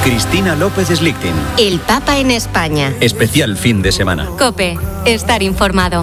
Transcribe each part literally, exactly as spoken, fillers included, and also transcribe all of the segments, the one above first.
Cristina López Slichting. El Papa en España. Especial fin de semana. COPE. Estar informado.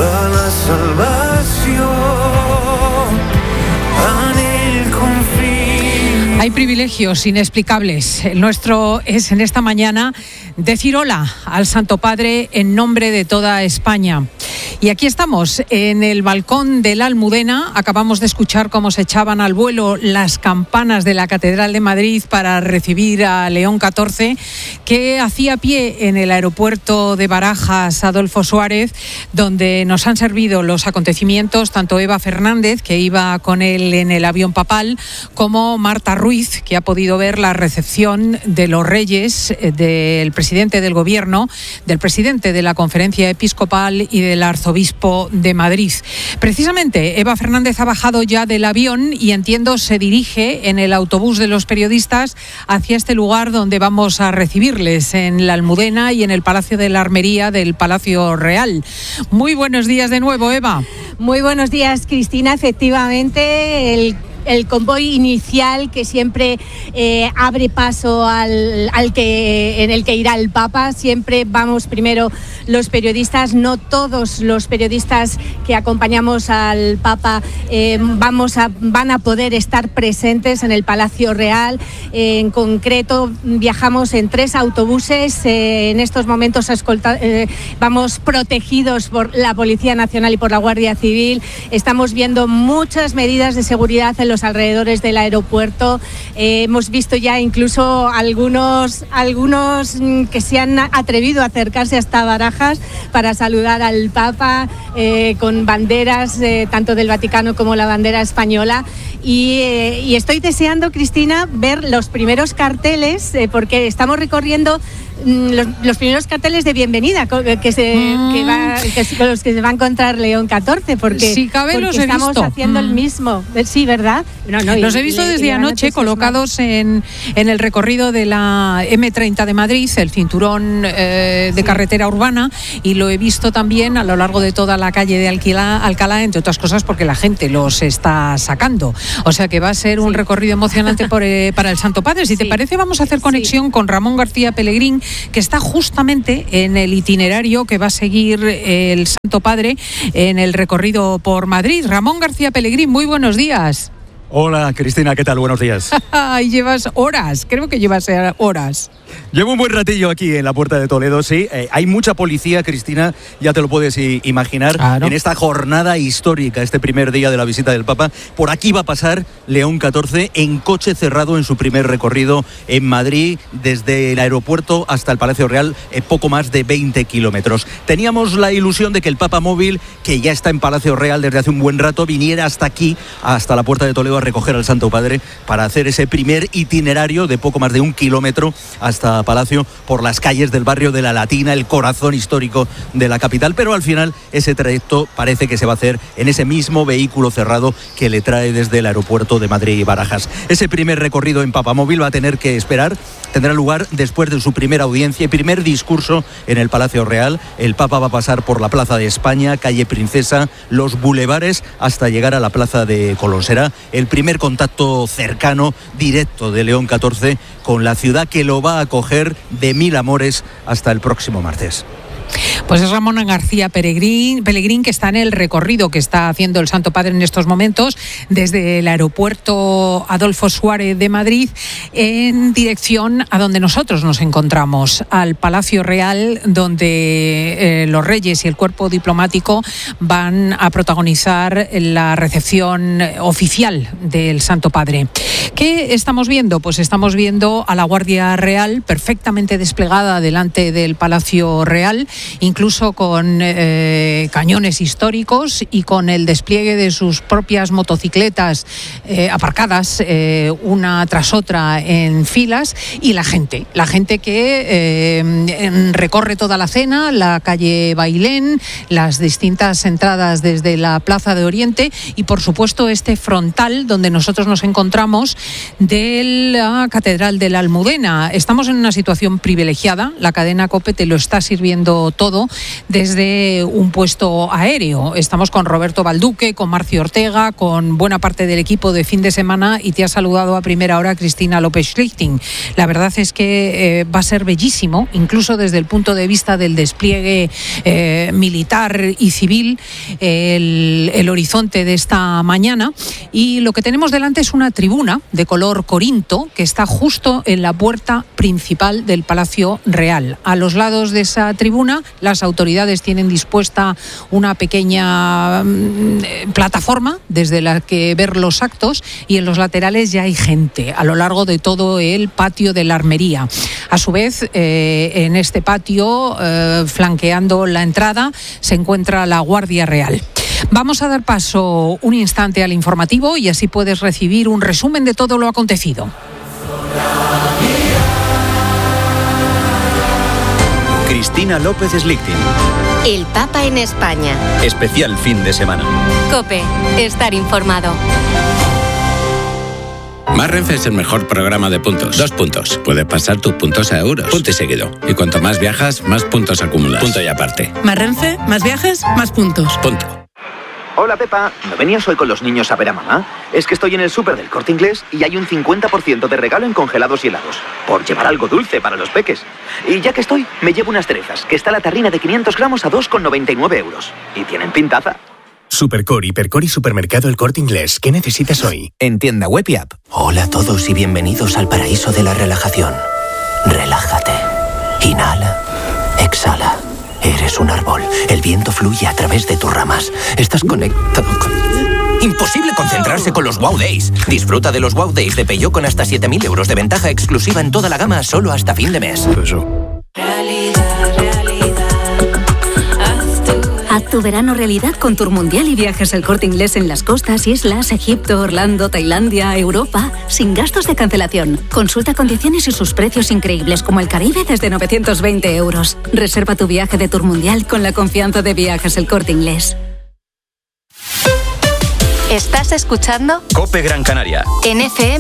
Hay privilegios inexplicables. El nuestro es en esta mañana decir hola al Santo Padre en nombre de toda España. Y aquí estamos, en el balcón de la Almudena. Acabamos de escuchar cómo se echaban al vuelo las campanas de la Catedral de Madrid para recibir a León catorce, que hacía pie en el aeropuerto de Barajas Adolfo Suárez, donde nos han servido los acontecimientos tanto Eva Fernández, que iba con él en el avión papal, como Marta Ruiz, que ha podido ver la recepción de los reyes, del presidente del gobierno, del presidente de la Conferencia Episcopal y del arzobispo de Madrid. Precisamente, Eva Fernández ha bajado ya del avión y, entiendo, se dirige en el autobús de los periodistas hacia este lugar donde vamos a recibirles, en la Almudena y en el Palacio de la Armería del Palacio Real. Muy buenos días de nuevo, Eva. Muy buenos días, Cristina. Efectivamente, el el convoy inicial que siempre eh, abre paso al, al que en el que irá el Papa. Siempre vamos primero los periodistas, no todos los periodistas que acompañamos al Papa eh, vamos a, van a poder estar presentes en el Palacio Real. Eh, en concreto, viajamos en tres autobuses. Eh, en estos momentos escolta, eh, vamos protegidos por la Policía Nacional y por la Guardia Civil. Estamos viendo muchas medidas de seguridad en los alrededores del aeropuerto. Eh, hemos visto ya incluso algunos, algunos que se han atrevido a acercarse hasta Barajas para saludar al Papa eh, con banderas eh, tanto del Vaticano como la bandera española. Y, eh, y estoy deseando, Cristina, ver los primeros carteles eh, porque estamos recorriendo Los, los primeros carteles de bienvenida que se, mm. que va, que, con los que se va a encontrar León catorce, porque, si cabe, porque los he estamos visto. haciendo mm. el mismo. Sí, ¿verdad? No, no, los y, he visto y, desde y anoche colocados en, en el recorrido de la eme treinta de Madrid, el cinturón eh, de sí. carretera urbana, y lo he visto también a lo largo de toda la calle de Alquilá, Alcalá, entre otras cosas porque la gente los está sacando. O sea que va a ser un sí. recorrido emocionante por, eh, para el Santo Padre. Si sí. te parece, vamos a hacer conexión sí. con Ramón García Pelegrín, que está justamente en el itinerario que va a seguir el Santo Padre en el recorrido por Madrid. Ramón García Pelegrín, muy buenos días. Hola, Cristina, ¿qué tal? Buenos días. Llevas horas, creo que llevas horas. Llevo un buen ratillo aquí en la Puerta de Toledo, sí. Eh, hay mucha policía, Cristina, ya te lo puedes i- imaginar, claro. en esta jornada histórica, este primer día de la visita del Papa. Por aquí va a pasar León catorce en coche cerrado en su primer recorrido en Madrid, desde el aeropuerto hasta el Palacio Real, eh, poco más de veinte kilómetros. Teníamos la ilusión de que el Papa móvil, que ya está en Palacio Real desde hace un buen rato, viniera hasta aquí, hasta la Puerta de Toledo, a recoger al Santo Padre para hacer ese primer itinerario de poco más de un kilómetro hasta Palacio, por las calles del barrio de la Latina, el corazón histórico de la capital, pero al final ese trayecto parece que se va a hacer en ese mismo vehículo cerrado que le trae desde el aeropuerto de Madrid y Barajas. Ese primer recorrido en Papamóvil va a tener que esperar, tendrá lugar después de su primera audiencia y primer discurso en el Palacio Real. El Papa va a pasar por la Plaza de España, calle Princesa, los bulevares, hasta llegar a la Plaza de Colón. Será el primer contacto cercano, directo de León catorce con la ciudad, que lo va a acoger de mil amores hasta el próximo martes. Pues es Ramón García Pelegrín, Pelegrín, que está en el recorrido que está haciendo el Santo Padre en estos momentos desde el aeropuerto Adolfo Suárez de Madrid en dirección a donde nosotros nos encontramos, al Palacio Real, donde eh, los reyes y el cuerpo diplomático van a protagonizar la recepción oficial del Santo Padre. ¿Qué estamos viendo? Pues estamos viendo a la Guardia Real perfectamente desplegada delante del Palacio Real, incluso con eh, cañones históricos y con el despliegue de sus propias motocicletas eh, aparcadas eh, una tras otra en filas, y la gente, la gente que eh, recorre toda la cena, la calle Bailén, las distintas entradas desde la Plaza de Oriente y, por supuesto, este frontal donde nosotros nos encontramos de la Catedral de la Almudena. Estamos en una situación privilegiada, la cadena COPE te lo está sirviendo todo, desde un puesto aéreo. Estamos con Roberto Balduque, con Marcio Ortega, con buena parte del equipo de fin de semana, y te ha saludado a primera hora Cristina López-Schlichting. La verdad es que eh, va a ser bellísimo, incluso desde el punto de vista del despliegue eh, militar y civil, el, el horizonte de esta mañana. Y lo que tenemos delante es una tribuna de color corinto que está justo en la puerta principal del Palacio Real. A los lados de esa tribuna, las autoridades tienen dispuesta una pequeña mm, plataforma desde la que ver los actos, y en los laterales ya hay gente a lo largo de todo el patio de la armería. A su vez, eh, en este patio, eh, flanqueando la entrada, se encuentra la Guardia Real. Vamos a dar paso un instante al informativo y así puedes recibir un resumen de todo lo acontecido. Cristina López-Schlichting. El Papa en España. Especial fin de semana. COPE. Estar informado. Más Renfe es el mejor programa de puntos. Dos puntos. Puedes pasar tus puntos a euros. Punto y seguido. Y cuanto más viajas, más puntos acumulas. Punto y aparte. Más Renfe, más viajes, más puntos. Punto. Hola, Pepa. ¿No venías hoy con los niños a ver a mamá? Es que estoy en el súper del Corte Inglés y hay un cincuenta por ciento de regalo en congelados y helados. Por llevar algo dulce para los peques. Y ya que estoy, me llevo unas cerezas, que está la tarrina de quinientos gramos a dos con noventa y nueve euros. Y tienen pintaza. Supercore, Hipercore y Supermercado El Corte Inglés. ¿Qué necesitas hoy? En tienda web y app. Hola a todos y bienvenidos al paraíso de la relajación. Relájate. Inhala. Exhala. Eres un árbol. El viento fluye a través de tus ramas. Estás conectado con... Imposible concentrarse con los Wow Days. Disfruta de los Wow Days de Peugeot con hasta siete mil euros de ventaja exclusiva en toda la gama solo hasta fin de mes. Realidad, realidad. Haz tu verano realidad con Tour Mundial y Viajes El Corte Inglés en las costas, islas, Egipto, Orlando, Tailandia, Europa, sin gastos de cancelación. Consulta condiciones y sus precios increíbles, como el Caribe desde novecientos veinte euros. Reserva tu viaje de Tour Mundial con la confianza de Viajes El Corte Inglés. ¿Estás escuchando? COPE Gran Canaria. En F M.